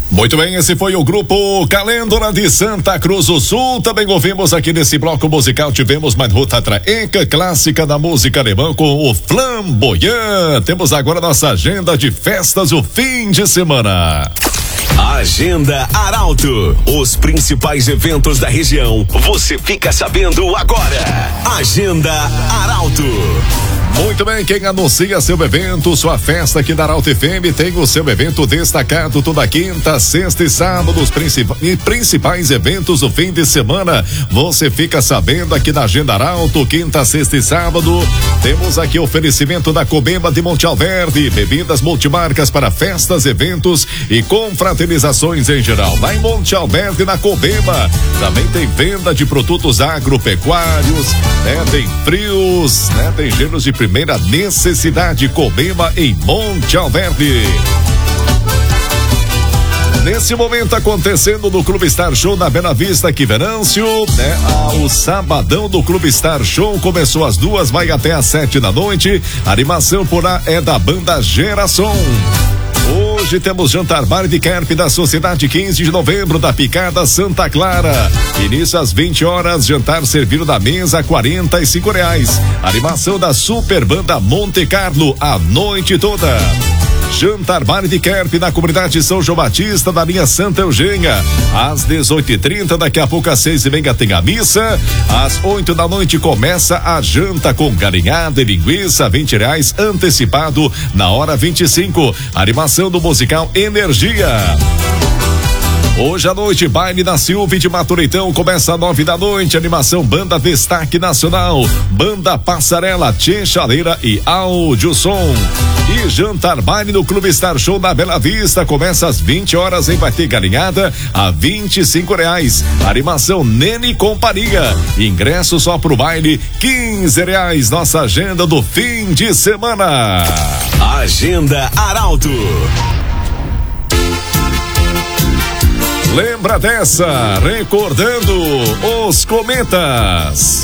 Muito bem, esse foi o grupo Calêndula de Santa Cruz do Sul. Também ouvimos aqui nesse bloco musical, tivemos mais Ruta Traenca, clássica da música alemã com o Flamboyant. Temos agora nossa agenda de festas o fim de semana. Agenda Arauto. Os principais eventos da região. Você fica sabendo agora. Agenda Arauto. Muito bem, quem anuncia seu evento, sua festa aqui da Arauto FM tem o seu evento destacado toda quinta, sexta e sábado, os principais eventos do fim de semana. Você fica sabendo aqui na Agenda Arauto, quinta, sexta e sábado. Temos aqui oferecimento da Cobema de Monte Alverne, bebidas multimarcas para festas, eventos e confraternizações em geral. Lá em Monte Alverne, na Cobema, também tem venda de produtos agropecuários, né? Tem frios, né? Tem gêneros de primeira necessidade. Cobema em Monte Alverne. Nesse momento acontecendo no Clube Star Show na Bela Vista, aqui Venâncio, né? O sabadão do Clube Star Show começou às 2, vai até às 7 da noite. A animação por lá é da banda Geração. Hoje temos jantar bar de Kerp da Sociedade 15 de novembro da Picada Santa Clara. Início às 20 horas, jantar servido da mesa R$45. Animação da Super Banda Monte Carlo a noite toda. Jantar bar de Kerp na comunidade São João Batista da linha Santa Eugênia. Às 18h30, daqui a pouco às 6h30 tem a missa. Às 8 da noite começa a janta com galinhada e linguiça, R$20 antecipado na hora 25. Animação do musical Energia. Hoje à noite, baile na Silva de Matureitão, começa às 9 da noite, animação Banda Destaque Nacional, Banda Passarela, Tchê Chaleira e Áudio Som. E jantar baile no Clube Star Show na Bela Vista, começa às 20 horas, em vai ter galinhada a R$25. Animação Nene Companhia, ingresso só pro baile R$15. Nossa agenda do fim de semana. Agenda Arauto. Lembra dessa, recordando os cometas.